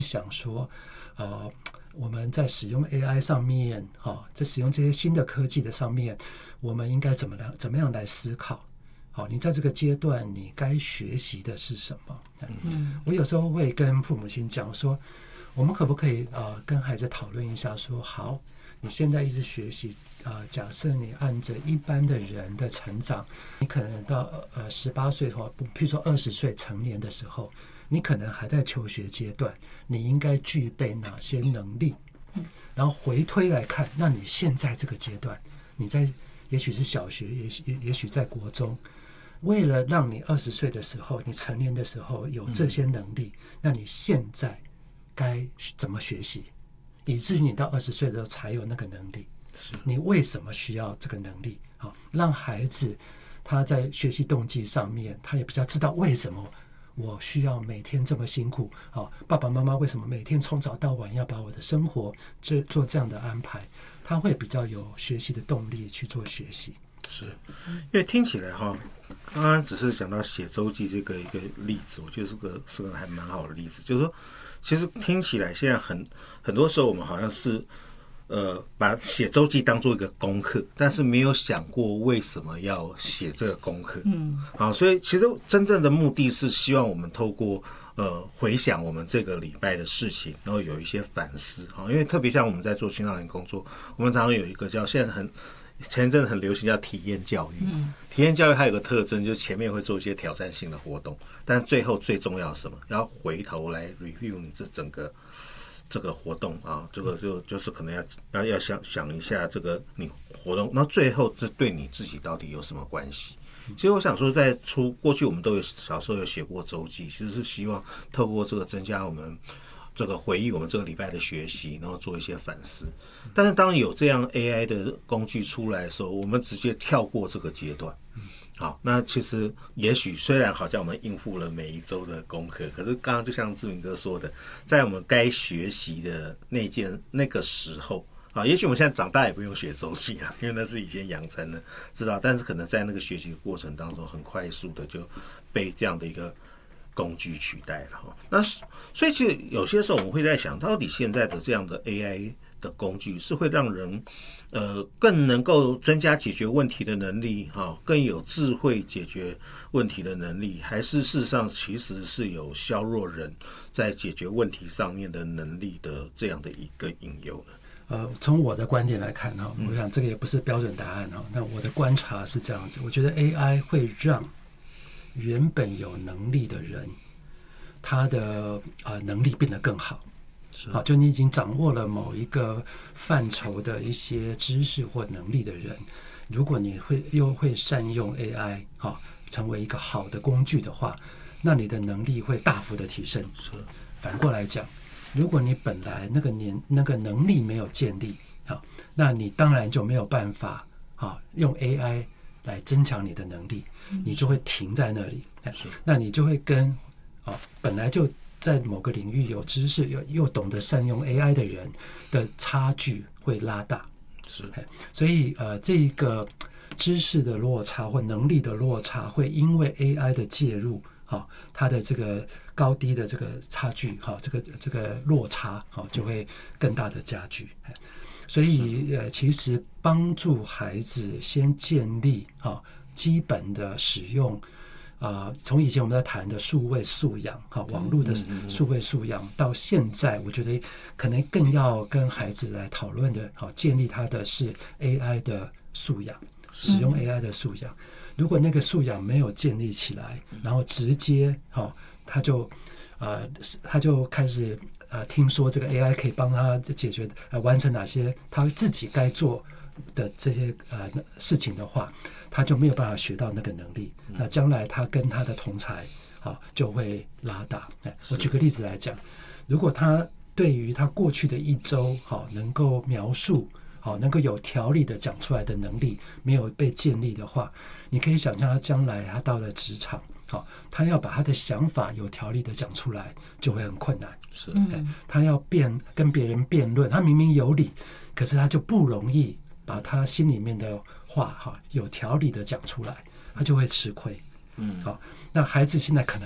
想说，我们在使用 AI 上面，在使用这些新的科技的上面，我们应该怎么样来思考？好，你在这个阶段，你该学习的是什么？我有时候会跟父母亲讲说，我们可不可以跟孩子讨论一下说，好，你现在一直学习，假设你按着一般的人的成长，你可能到18岁或譬如说20岁成年的时候，你可能还在求学阶段，你应该具备哪些能力？然后回推来看，那你现在这个阶段，你在也许是小学，也许在国中，为了让你20岁的时候，你成年的时候有这些能力，那你现在该怎么学习，以至于你到20岁的时候才有那个能力？你为什么需要这个能力？让孩子他在学习动机上面，他也比较知道为什么我需要每天这么辛苦，爸爸妈妈为什么每天从早到晚要把我的生活做这样的安排，他会比较有学习的动力去做学习。 是因为听起来刚刚只是讲到写周记这个一个例子，我觉得是个还蛮好的例子，就是说其实听起来现在很多时候我们好像是把写周记当做一个功课，但是没有想过为什么要写这个功课。好，所以其实真正的目的是希望我们透过回想我们这个礼拜的事情，然后有一些反思。因为特别像我们在做青少年工作，我们常常有一个叫现在前一阵很流行叫体验教育。体验教育它有个特征，就是前面会做一些挑战性的活动，但最后最重要是什么？要回头来 review 你这个活动啊，这个就是可能要想一下这个你活动，那最后这对你自己到底有什么关系？其实我想说，过去我们都有小时候有写过周记，其实是希望透过这个增加我们这个回忆我们这个礼拜的学习，然后做一些反思。但是当有这样 AI 的工具出来的时候，我们直接跳过这个阶段。好，那其实也许虽然好像我们应付了每一周的功课，可是刚刚就像志明哥说的，在我们该学习的那个时候也许我们现在长大也不用学周记啊，因为那是以前养成的知道，但是可能在那个学习的过程当中，很快速的就被这样的一个工具取代了。那所以其实有些时候我们会在想，到底现在的这样的 AI 的工具是会让人更能够增加解决问题的能力，更有智慧解决问题的能力，还是事实上其实是有削弱人在解决问题上面的能力的这样的一个隐忧呢？ 从我的观点来看，我想这个也不是标准答案。那我的观察是这样子，我觉得 AI 会让原本有能力的人，他的能力变得更好。就你已经掌握了某一个范畴的一些知识或能力的人，如果你又会善用 AI 成为一个好的工具的话，那你的能力会大幅的提升。反过来讲，如果你本来那个能力没有建立，那你当然就没有办法用 AI 来增强你的能力，你就会停在那里。那你就会跟本来就在某个领域有知识又懂得善用 AI 的人的差距会拉大。所以这一个知识的落差或能力的落差会因为 AI 的介入，它的这个高低的这个差距，这个落差就会更大的加剧。所以其实帮助孩子先建立基本的使用从以前我们在谈的数位素养，网络的数位素养，到现在我觉得可能更要跟孩子来讨论的，建立他的是 AI 的素养，使用 AI 的素养。如果那个素养没有建立起来，然后直接他就开始听说这个 AI 可以帮他解决完成哪些他自己该做的这些事情的话，他就没有办法学到那个能力。那将来他跟他的同侪就会拉大。我举个例子来讲，如果他对于他过去的一周能够描述能够有条理的讲出来的能力没有被建立的话，你可以想象他将来他到了职场，他要把他的想法有条理的讲出来就会很困难。他要跟别人辩论，他明明有理，可是他就不容易把他心里面的话有条理的讲出来，他就会吃亏。那孩子现在可能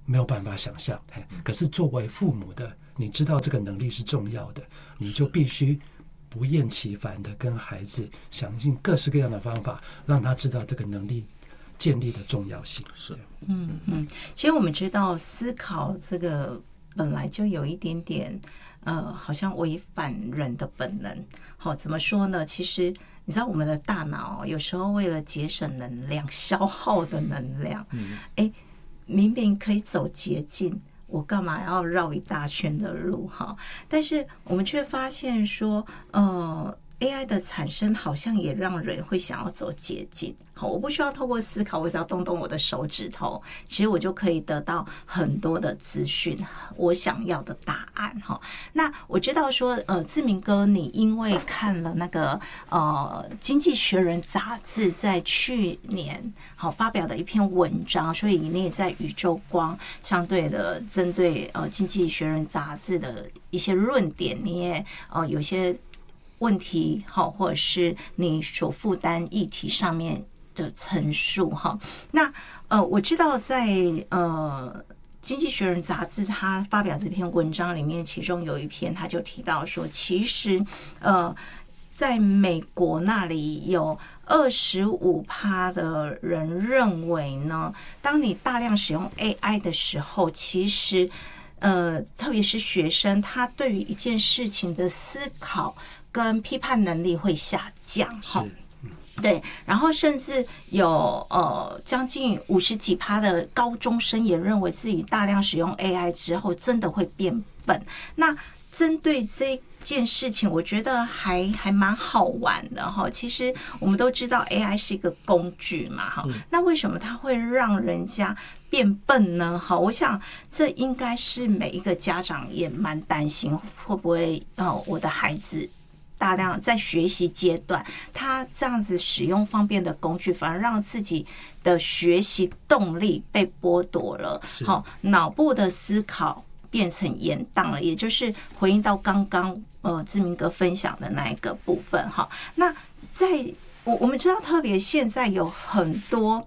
没有办法想象。可是作为父母的，你知道这个能力是重要的，你就必须不厌其烦的跟孩子想尽各式各样的方法，让他知道这个能力建立的重要性。 是， 其实我们知道思考这个本来就有一点点好像违反人的本能。好，怎么说呢？其实你知道我们的大脑有时候为了节省能量，消耗的能量，明明可以走捷径，我干嘛要绕一大圈的路哈？但是我们却发现说，AI 的产生好像也让人会想要走捷径。好，我不需要透过思考，我只要动动我的手指头，其实我就可以得到很多的资讯，我想要的答案哈。那我知道说，志明哥，你因为看了那个《经济学人》杂志在去年好发表的一篇文章，所以你也在宇宙光相对的针对《经济学人》杂志的一些论点，你也有些问题好，或者是你所负担议题上面的陈述哈。那我知道在经济学人杂志他发表这篇文章里面，其中有一篇他就提到说，其实在美国那里有25%的人认为呢，当你大量使用 AI 的时候，其实特别是学生，他对于一件事情的思考跟批判能力会下降哈。对，然后甚至有将近50几%的高中生也认为自己大量使用 AI 之后真的会变笨。那针对这件事情，我觉得还蛮好玩的哈。其实我们都知道 AI 是一个工具嘛哈，那为什么它会让人家变笨呢？好，我想这应该是每一个家长也蛮担心，会不会我的孩子大量在学习阶段，他这样子使用方便的工具，反而让自己的学习动力被剥夺了，好，脑部的思考变成延宕了，也就是回应到刚刚志明哥分享的那一个部分哈。那在我们知道，特别现在有很多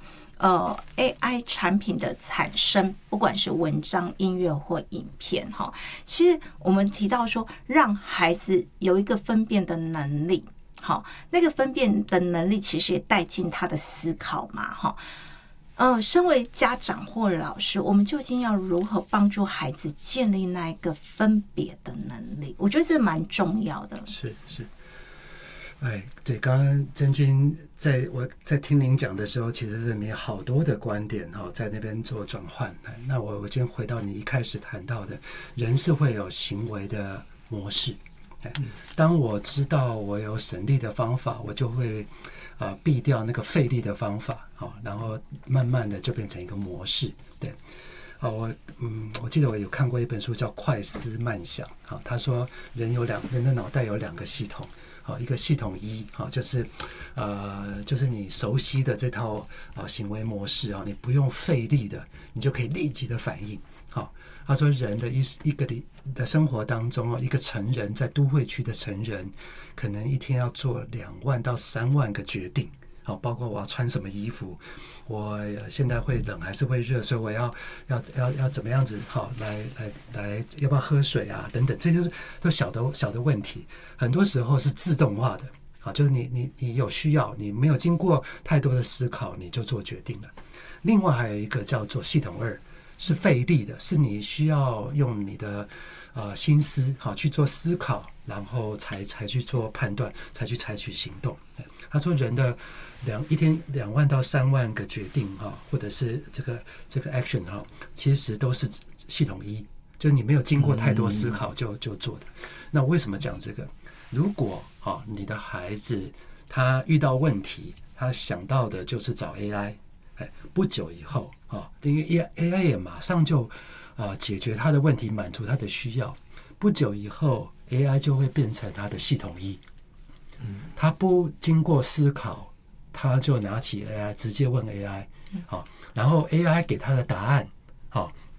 AI 产品的产生，不管是文章、音乐或影片哈，其实我们提到说，让孩子有一个分辨的能力，好，那个分辨的能力其实也带进他的思考嘛哈。身为家长或老师，我们究竟要如何帮助孩子建立那一个分别的能力？我觉得这蛮重要的。 是。对，刚刚真君我在听您讲的时候，其实里面好多的观点在那边做转换。那我今天回到你一开始谈到的，人是会有行为的模式。当我知道我有省力的方法，我就会避掉那个费力的方法，然后慢慢的就变成一个模式。对。我记得我有看过一本书叫《快思慢想》，他说人的脑袋有2个系统，一个系统一，就是你熟悉的这套行为模式，你不用费力的，你就可以立即的反应。他说人的一个的生活当中，一个成人在都会区的成人，可能一天要做2万到3万个决定。包括我要穿什么衣服，我现在会冷还是会热，所以我要怎么样子来要不要喝水啊等等，这就是都小的问题，很多时候是自动化的，就是你有需要，你没有经过太多的思考你就做决定了。另外还有一个叫做系统2，是费力的，是你需要用你的心思去做思考，然后才去做判断，才去采取行动。他说人的一天2万到3万个决定或者是这个 action 其实都是系统1，就是你没有经过太多思考就做的。那为什么讲这个？如果你的孩子他遇到问题，他想到的就是找 AI， 不久以后因为 AI 也马上就解决他的问题，满足他的需要，不久以后 AI 就会变成他的系统1。他不经过思考，他就拿起 AI 直接问 AI，然后 AI 给他的答案，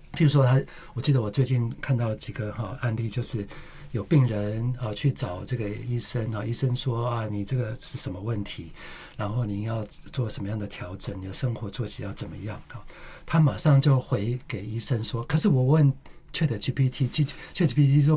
譬如说我记得我最近看到几个案例，就是有病人去找这个医生医生说你这个是什么问题，然后你要做什么样的调整，你的生活作息要怎么样他马上就回给医生说，可是我问ChatGPT 说